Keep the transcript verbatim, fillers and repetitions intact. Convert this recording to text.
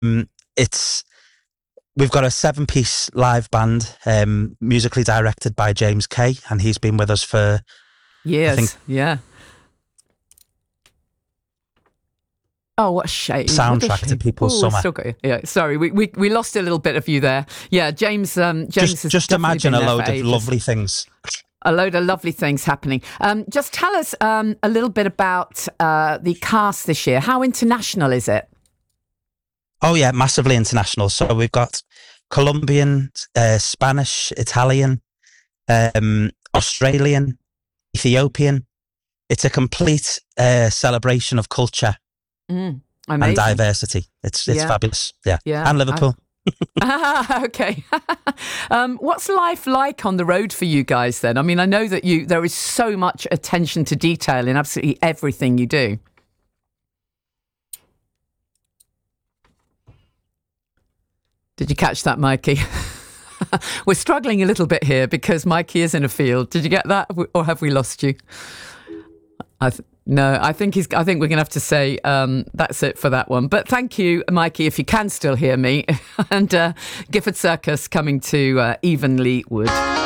Um, it's we've got a seven-piece live band, um, musically directed by James Kay, and he's been with us for years. I think, yeah. Oh, what a shame. Soundtrack what a shame. to people's Ooh, summer. Still got you. Yeah, sorry, we, we we lost a little bit of you there. Yeah, James. Um, James just has just definitely imagine been a there load for of ages. lovely things. A load of lovely things happening. Um, just tell us um, a little bit about uh, the cast this year. How international is it? Oh yeah, massively international. So we've got Colombian, uh, Spanish, Italian, um, Australian, Ethiopian. It's a complete uh, celebration of culture Mm, and amazing. diversity. It's it's Yeah. fabulous. Yeah, Yeah, and Liverpool. Ah, okay. um, what's life like on the road for you guys then? I mean, I know that you there is so much attention to detail in absolutely everything you do. Did you catch that, Mikey? We're struggling a little bit here because Mikey is in a field. Did you get that, or have we lost you? I th- no, I think he's. I think we're going to have to say um, that's it for that one. But thank you, Mikey, if you can still hear me. and uh, Gifford Circus coming to uh, Evenly Wood.